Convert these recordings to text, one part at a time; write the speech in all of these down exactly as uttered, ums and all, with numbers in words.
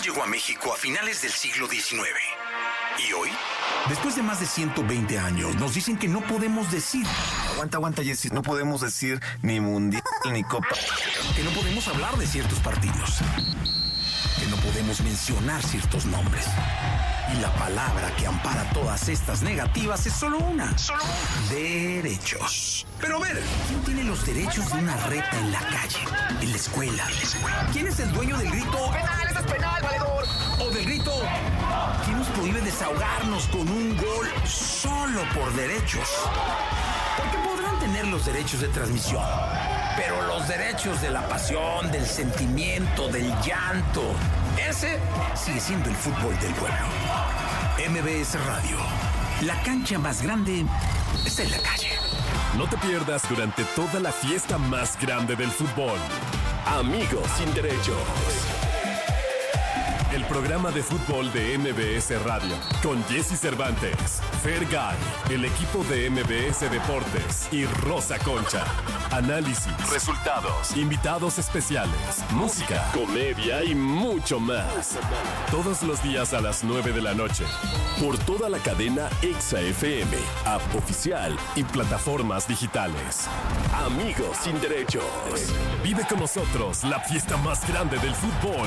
llegó a México a finales del siglo diecinueve. ¿Y hoy? Después de más de ciento veinte años, nos dicen que no podemos decir... Aguanta, aguanta, Jessy. No podemos decir ni mundial ni copa. Que no podemos hablar de ciertos partidos. Que no podemos mencionar ciertos nombres. Y la palabra que ampara todas estas negativas es solo una. Solo una. Derechos. Pero a ver, ¿quién tiene los derechos de una reta en la calle? En la escuela. ¿Quién es el dueño del grito? ¡Penal! ¡Eso es penal, valedor! O del grito... ¿Quién nos prohíbe desahogarnos con un gol solo por derechos? Porque podrán tener los derechos de transmisión, pero los derechos de la pasión, del sentimiento, del llanto, ese sigue siendo el fútbol del pueblo. M B S Radio, la cancha más grande está en la calle. No te pierdas durante toda la fiesta más grande del fútbol. Amigos sin derechos. El programa de fútbol de M B S Radio, con Jessy Cervantes, Fergay, el equipo de M B S Deportes y Rosa Concha. Análisis, resultados, invitados especiales, música, comedia y mucho más. Todos los días a las nueve de la noche, por toda la cadena Exa F M, app oficial y plataformas digitales. Amigos sin derechos. Vive con nosotros la fiesta más grande del fútbol.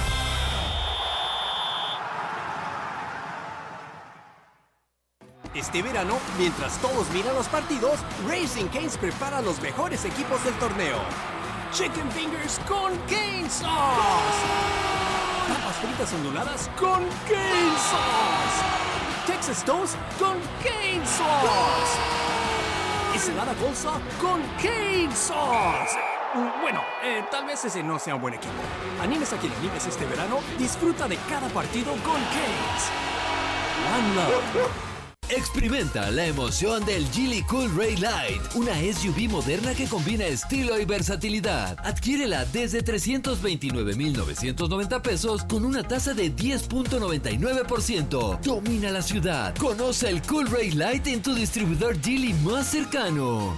Este verano, mientras todos miran los partidos, Raising Cane's prepara los mejores equipos del torneo. Chicken Fingers con Cane Sauce. Papas fritas onduladas con Cane Sauce. Texas Toast con Cane Sauce. Ensalada bolsa con Cane Sauce. Bueno, eh, tal vez ese no sea un buen equipo. Animes a quien animes este verano, disfruta de cada partido con Cane's. One Love. Experimenta la emoción del Geely Cool Ray Light, una S U V moderna que combina estilo y versatilidad. Adquiérela desde trescientos veintinueve mil novecientos noventa pesos con una tasa de diez punto noventa y nueve por ciento. Domina la ciudad. Conoce el Cool Ray Light en tu distribuidor Geely más cercano.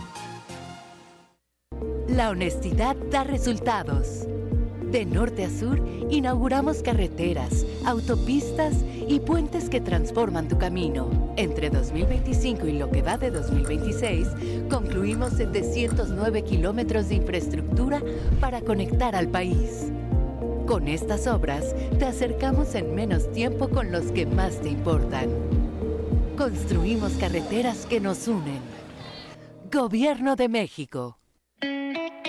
La honestidad da resultados. De norte a sur, inauguramos carreteras, autopistas y puentes que transforman tu camino. Entre dos mil veinticinco y lo que va de dos mil veintiséis, concluimos setecientos nueve kilómetros de infraestructura para conectar al país. Con estas obras, te acercamos en menos tiempo con los que más te importan. Construimos carreteras que nos unen. Gobierno de México.